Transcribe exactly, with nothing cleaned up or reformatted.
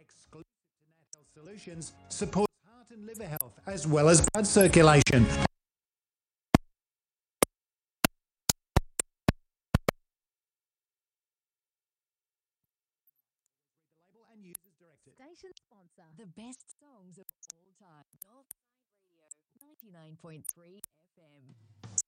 exclusive to Nat Health Solutions, supports heart and liver health as well as blood circulation. And users directed. Station sponsor. The best songs of all time. Northside Radio, ninety-nine point three F M.